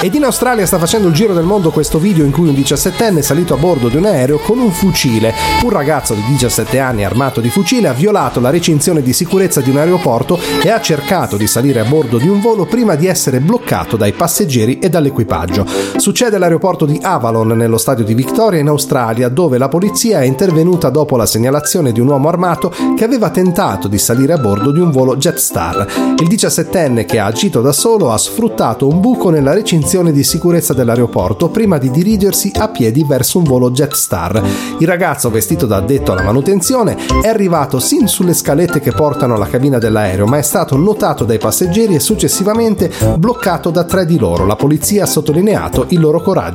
Ed in Australia sta facendo il giro del mondo questo video in cui un 17enne è salito a bordo di un aereo con un fucile. Un ragazzo di 17 anni armato di fucile ha violato la recinzione di sicurezza di un aeroporto e ha cercato di salire a bordo di un volo prima di essere bloccato dai passeggeri e dall'equipaggio. Succede all'aeroporto di Avalon, nello stadio di Victoria in Australia, dove la polizia è intervenuta dopo la segnalazione di un uomo armato che aveva tentato di salire a bordo di un volo Jetstar. Il 17enne, che ha agito da solo, ha sfruttato un buco nella recinzione di sicurezza dell'aeroporto prima di dirigersi a piedi verso un volo Jetstar. Il ragazzo, vestito da addetto alla manutenzione, è arrivato sin sulle scalette che portano alla cabina dell'aereo, ma è stato notato dai passeggeri e successivamente bloccato da 3 di loro. La polizia ha sottolineato il loro coraggio